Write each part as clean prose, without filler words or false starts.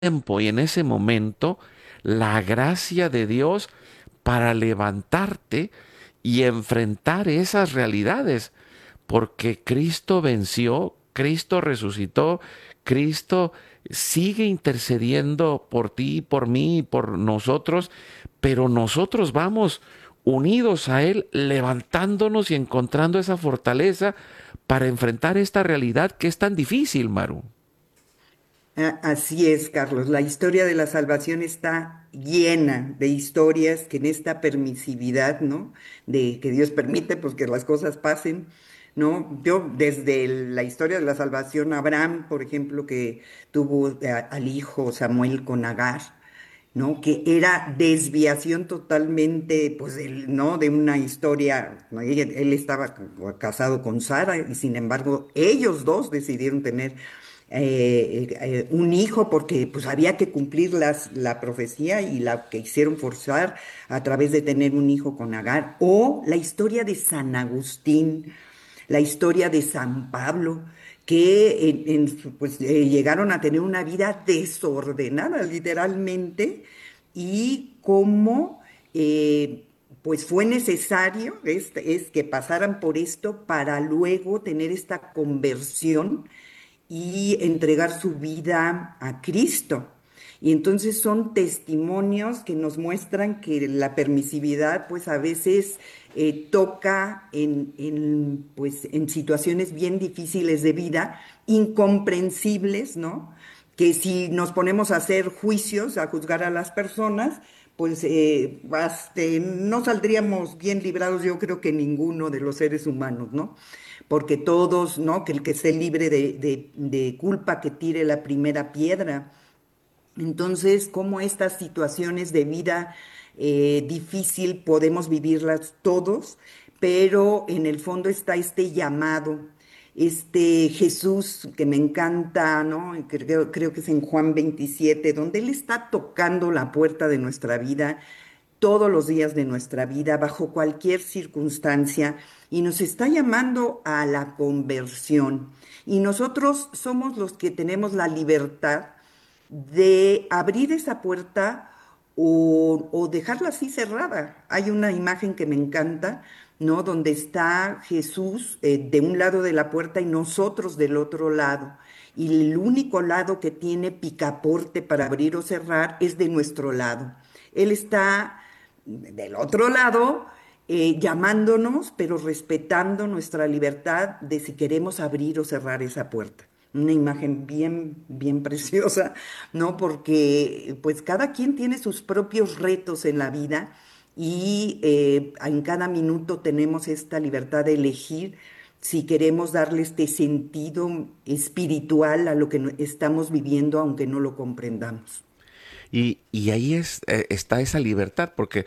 tiempo y en ese momento la gracia de Dios para levantarte y enfrentar esas realidades, porque Cristo venció, Cristo resucitó, Cristo sigue intercediendo por ti, por mí y por nosotros, pero nosotros vamos unidos a Él, levantándonos y encontrando esa fortaleza para enfrentar esta realidad que es tan difícil, Maru. Así es, Carlos. La historia de la salvación está llena de historias que en esta permisividad, ¿no? De que Dios permite, pues que las cosas pasen, ¿no? Yo desde la historia de la salvación, Abraham, por ejemplo, que tuvo al hijo Samuel con Agar, ¿no? Que era desviación totalmente, pues, ¿no? De una historia, ¿no? Él estaba casado con Sara y sin embargo ellos dos decidieron tener un hijo porque pues había que cumplir la profecía y la que hicieron forzar a través de tener un hijo con Agar. O la historia de San Agustín, la historia de San Pablo, que pues, llegaron a tener una vida desordenada, literalmente, y cómo pues fue necesario es que pasaran por esto para luego tener esta conversión y entregar su vida a Cristo. Y entonces son testimonios que nos muestran que la permisividad pues a veces toca pues, en situaciones bien difíciles de vida, incomprensibles, ¿no? Que si nos ponemos a hacer juicios, a juzgar a las personas, pues no saldríamos bien librados, yo creo que ninguno de los seres humanos, ¿no? Porque todos, ¿no? Que el que esté libre de culpa, que tire la primera piedra. Entonces, cómo estas situaciones de vida difícil podemos vivirlas todos, pero en el fondo está este llamado, este Jesús que me encanta, ¿no? Creo que es en Juan 27, donde Él está tocando la puerta de nuestra vida todos los días de nuestra vida, bajo cualquier circunstancia, y nos está llamando a la conversión. Y nosotros somos los que tenemos la libertad de abrir esa puerta o dejarla así cerrada. Hay una imagen que me encanta, ¿no? Donde está Jesús de un lado de la puerta y nosotros del otro lado. Y el único lado que tiene picaporte para abrir o cerrar es de nuestro lado. Él está del otro lado llamándonos, pero respetando nuestra libertad de si queremos abrir o cerrar esa puerta. Una imagen bien, bien preciosa, ¿no? Porque pues cada quien tiene sus propios retos en la vida y en cada minuto tenemos esta libertad de elegir si queremos darle este sentido espiritual a lo que estamos viviendo, aunque no lo comprendamos. Y ahí está esa libertad, porque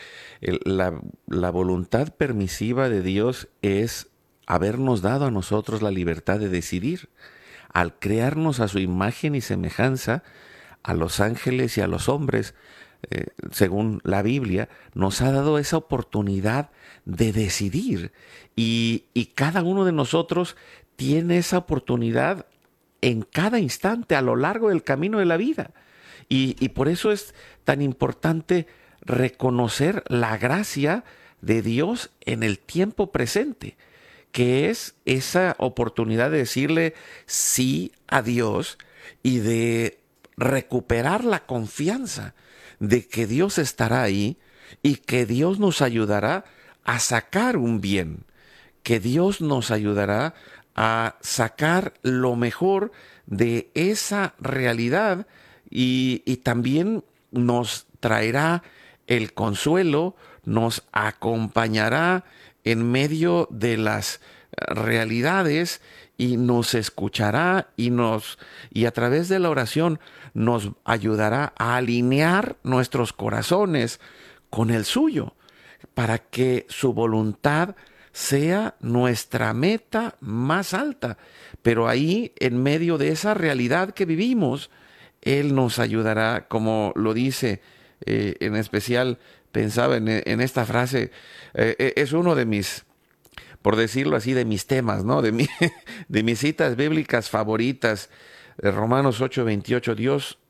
la voluntad permisiva de Dios es habernos dado a nosotros la libertad de decidir. Al crearnos a su imagen y semejanza, a los ángeles y a los hombres, según la Biblia, nos ha dado esa oportunidad de decidir. Y cada uno de nosotros tiene esa oportunidad en cada instante a lo largo del camino de la vida. Y por eso es tan importante reconocer la gracia de Dios en el tiempo presente, que es esa oportunidad de decirle sí a Dios y de recuperar la confianza de que Dios estará ahí y que Dios nos ayudará a sacar un bien, que Dios nos ayudará a sacar lo mejor de esa realidad y también nos traerá el consuelo, nos acompañará en medio de las realidades y nos escuchará y a través de la oración nos ayudará a alinear nuestros corazones con el suyo para que su voluntad sea nuestra meta más alta. Pero ahí, en medio de esa realidad que vivimos, Él nos ayudará, como lo dice, en especial pensaba en esta frase, es uno de mis, por decirlo así, de mis temas, ¿no? De mis citas bíblicas favoritas. Romanos 8:28, Dios